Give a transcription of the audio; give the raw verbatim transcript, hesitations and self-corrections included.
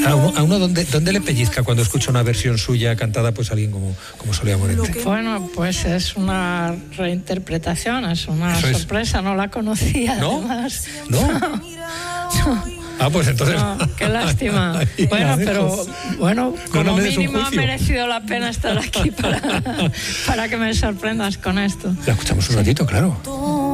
A uno, a uno ¿dónde, ¿dónde le pellizca cuando escucha una versión suya cantada pues alguien como, como Soledad Morente? Bueno, pues es una reinterpretación, es una Eso sorpresa, es. no la conocía. ¿No? Además. ¿No? No. Ah, pues entonces... No, qué lástima. Ahí Bueno, la dejo. pero bueno, como no me des un mínimo ha juicio. merecido la pena estar aquí para, para que me sorprendas con esto. La escuchamos un ratito, claro.